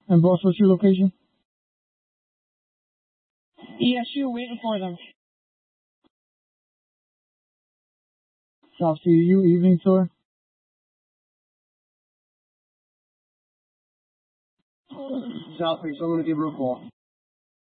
And boss, what's your location? ESU, waiting for them. South CU, evening tour. South, so I'm going to give her a call.